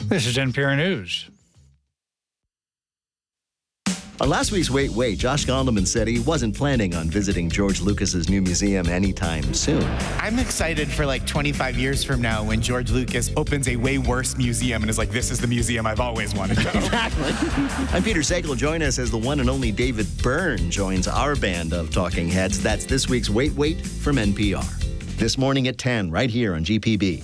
This is NPR News. On last week's Wait, Wait, Josh Gondelman said he wasn't planning on visiting George Lucas's new museum anytime soon. I'm excited for like 25 years from now when George Lucas opens a way worse museum and is like, this is the museum I've always wanted to go. Exactly. I'm Peter Sagal. Join us as the one and only David Byrne joins our band of talking heads. That's this week's Wait, Wait from NPR. This morning at 10, right here on GPB.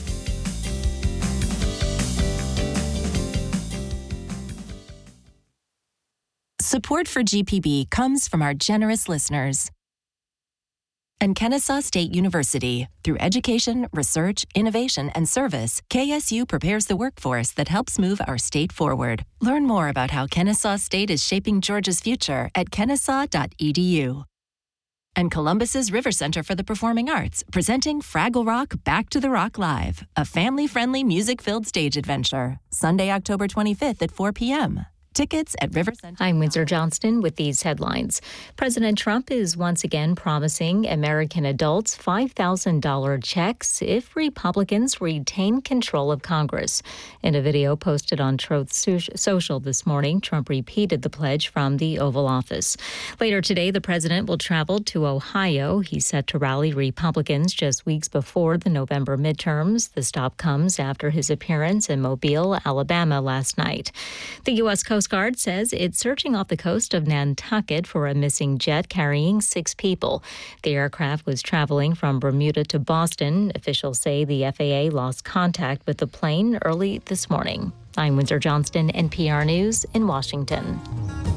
Support for GPB comes from our generous listeners. And Kennesaw State University. Through education, research, innovation, and service, KSU prepares the workforce that helps move our state forward. Learn more about how Kennesaw State is shaping Georgia's future at kennesaw.edu. And Columbus's River Center for the Performing Arts, presenting Fraggle Rock Back to the Rock Live, a family-friendly music-filled stage adventure. Sunday, October 25th at 4 p.m. Tickets at River Center. I'm Windsor Johnston with these headlines. President Trump is once again promising American adults $5,000 checks if Republicans retain control of Congress. In a video posted on Truth Social this morning, Trump repeated the pledge from the Oval Office. Later today, the president will travel to Ohio. He's set to rally Republicans just weeks before the November midterms. The stop comes after his appearance in Mobile, Alabama last night. The U.S. Coast Guard says it's searching off the coast of Nantucket for a missing jet carrying 6 people. The aircraft was traveling from Bermuda to Boston. Officials say the FAA lost contact with the plane early this morning. I'm Windsor Johnston, NPR News in Washington.